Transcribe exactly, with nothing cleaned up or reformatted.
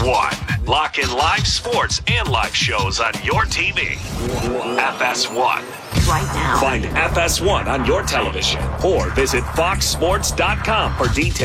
one. Lock in live sports and live shows on your T V. F S one. Right now. Find F S one on your television or visit fox sports dot com for details.